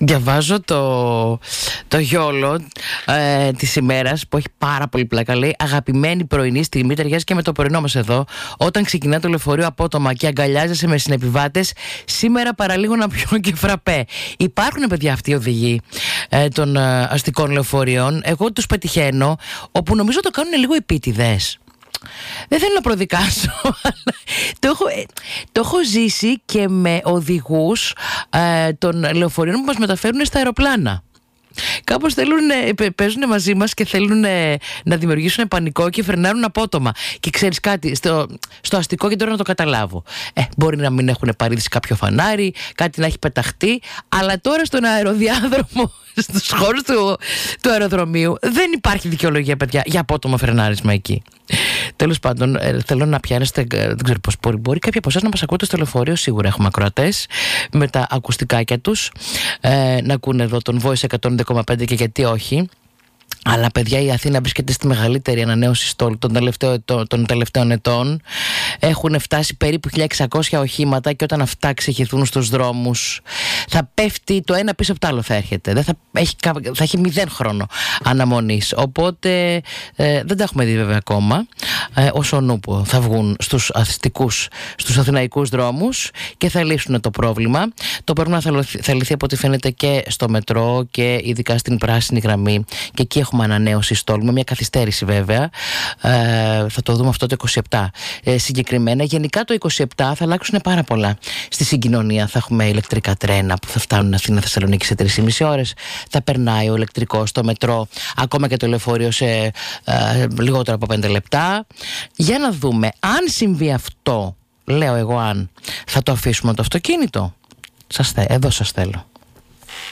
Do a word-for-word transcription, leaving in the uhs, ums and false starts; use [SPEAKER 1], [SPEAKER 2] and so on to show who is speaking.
[SPEAKER 1] Διαβάζω το, το γιόλο ε, της ημέρας που έχει πάρα πολύ πλάκα. Λέει: αγαπημένη πρωινή στιγμή, ταιριάζει και με το πρωινό μας εδώ. Όταν ξεκινά το λεωφορείο απότομα και αγκαλιάζεσαι με συνεπιβάτες, σήμερα παραλίγο να πιω και φραπέ. Υπάρχουν, παιδιά, αυτοί οι οδηγοί ε, των ε, αστικών λεωφορείων. Εγώ τους πετυχαίνω, όπου νομίζω το κάνουν λίγο επίτηδες. Δεν θέλω να προδικάσω, αλλά το έχω, το έχω ζήσει και με οδηγούς ε, των λεωφορείων που μας μεταφέρουν στα αεροπλάνα. Κάπως θέλουν, παίζουν μαζί μας και θέλουν να δημιουργήσουν πανικό και φρενάρουν απότομα. Και ξέρεις κάτι, στο, στο αστικό κέντρο να το καταλάβω. Ε, μπορεί να μην έχουν παρήδησει κάποιο φανάρι, κάτι να έχει πεταχτεί, αλλά τώρα στον αεροδιάδρομο, στους χώρους του, του αεροδρομίου, δεν υπάρχει δικαιολογία, παιδιά, για απότομο φρενάρισμα εκεί. Τέλος πάντων, ε, θέλω να πιάνεστε, δεν ξέρω πώς μπορεί, μπορεί κάποιοι από εσάς να μας ακούτε στο λεωφορείο, σίγουρα έχουμε ακροατές με τα ακουστικάκια τους, ε, να ακούνε εδώ τον Voice εκατόν έντεκα κόμμα πέντε και γιατί όχι. Αλλά, παιδιά, η Αθήνα βρίσκεται στη μεγαλύτερη ανανέωση στόλου των, τελευταίο, των τελευταίων ετών. Έχουν φτάσει περίπου χίλια εξακόσια οχήματα και όταν αυτά ξεχυθούν στους δρόμους θα πέφτει το ένα πίσω από το άλλο, θα έρχεται. Δεν θα, έχει, θα έχει μηδέν χρόνο αναμονής. Οπότε ε, δεν τα έχουμε δει βέβαια ακόμα. Ε, όσο νούπο θα βγουν στους αστικούς, στους αθηναϊκούς δρόμους και θα λύσουν το πρόβλημα. Το πρόβλημα θα, θα λυθεί από ό,τι φαίνεται και στο μετρό και ειδικά στην πράσινη γραμμή. Και εκεί έχουμε ανανέωση στόλου, με μια καθυστέρηση βέβαια. Ε, θα το δούμε αυτό το είκοσι επτά ε, συγκεκριμένα. Γενικά το είκοσι επτά θα αλλάξουν πάρα πολλά στη συγκοινωνία. Θα έχουμε ηλεκτρικά τρένα που θα φτάνουν Αθήνα Θεσσαλονίκη σε τρεις και μισή ώρες. Θα περνάει ο ηλεκτρικός στο μετρό, ακόμα και το λεωφορείο σε ε, λιγότερο από πέντε λεπτά. Για να δούμε αν συμβεί αυτό, λέω εγώ, αν θα το αφήσουμε το αυτοκίνητο. Σας θε, εδώ σας θέλω.